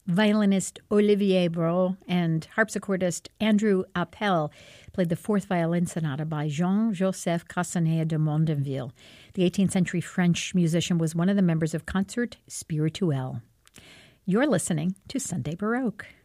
Violinist Olivier Brault and harpsichordist Andrew Appel played the fourth violin sonata by Jean-Joseph Castanet de Mondonville. The 18th century French musician was one of the members of Concert Spirituel. You're listening to Sunday Baroque.